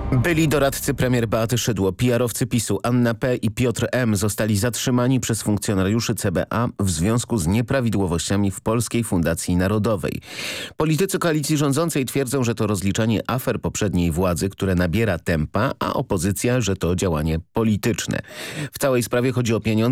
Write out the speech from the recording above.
Byli doradcy premier Beaty Szydło, PR-owcy PiS-u Anna P. i Piotr M. zostali zatrzymani przez funkcjonariuszy CBA w związku z nieprawidłowościami w Polskiej Fundacji Narodowej. Politycy koalicji rządzącej twierdzą, że to rozliczanie afer poprzedniej władzy, które nabiera tempa, a opozycja, że to działanie polityczne. W całej sprawie chodzi o pieniądze